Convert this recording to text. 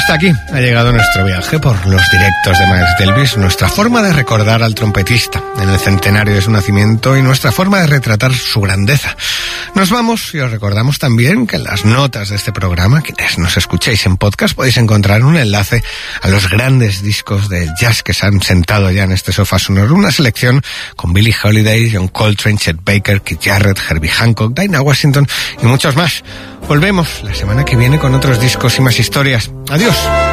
Hasta aquí ha llegado nuestro viaje por los directos de Miles Davis, nuestra forma de recordar al trompetista en el centenario de su nacimiento y nuestra forma de retratar su grandeza. Nos vamos y os recordamos también que en las notas de este programa, quienes nos escuchéis en podcast, podéis encontrar un enlace a los grandes discos de jazz que se han sentado ya en este sofá sonoro, una selección con Billie Holiday, John Coltrane, Chet Baker, Keith Jarrett, Herbie Hancock, Dinah Washington y muchos más. Volvemos la semana que viene con otros discos y más historias. Adiós.